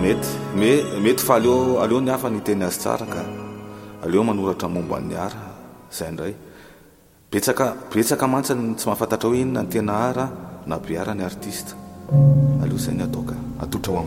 mety fa aleo ny hafa nyteny azy tsara ka aleo manoratra momba ny ara zay ndray betsaka mantsany tsy mahafantatra hoe inona ny tena ara na be ara ny artista aleo zay ny ataoka atotra ho